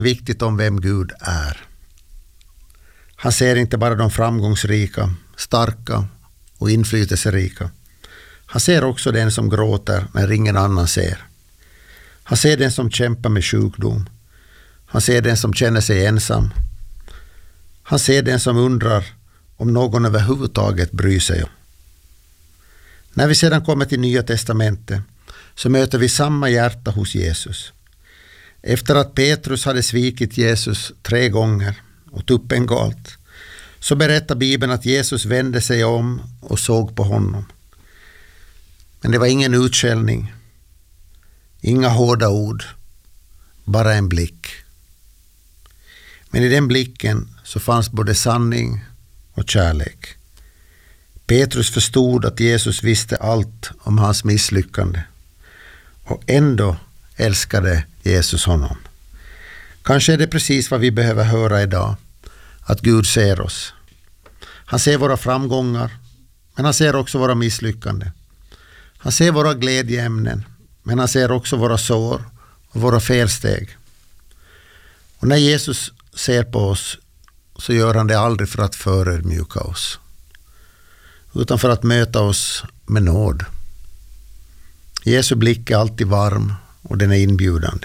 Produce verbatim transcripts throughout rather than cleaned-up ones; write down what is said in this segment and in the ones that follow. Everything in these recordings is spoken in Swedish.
viktigt om vem Gud är. Han ser inte bara de framgångsrika, starka och inflytelserika. Han ser också den som gråter när ingen annan ser. Han ser den som kämpar med sjukdom. Han ser den som känner sig ensam. Han ser den som undrar om någon överhuvudtaget bryr sig. När vi sedan kommer till Nya testamentet så möter vi samma hjärta hos Jesus. Efter att Petrus hade svikit Jesus tre gånger och tuppen galt, så berättar Bibeln att Jesus vände sig om och såg på honom. Men det var ingen utskällning, inga hårda ord, bara en blick. Men i den blicken så fanns både sanning och kärlek. Petrus förstod att Jesus visste allt om hans misslyckande. Och ändå älskade Jesus honom. Kanske är det precis vad vi behöver höra idag. Att Gud ser oss. Han ser våra framgångar, men han ser också våra misslyckanden. Han ser våra glädjeämnen, men han ser också våra sår och våra felsteg. Och när Jesus ser på oss så gör han det aldrig för att förödmjuka oss, utan för att möta oss med nåd. Jesu blick är alltid varm och den är inbjudande.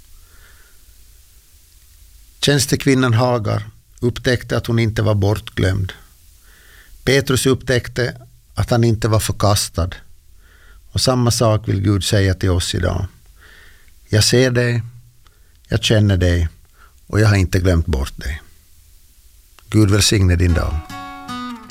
Tjänstekvinnan Hagar upptäckte att hon inte var bortglömd. Petrus upptäckte att han inte var förkastad. Och samma sak vill Gud säga till oss idag. Jag ser dig, jag känner dig och jag har inte glömt bort dig. Gud välsigne din dag.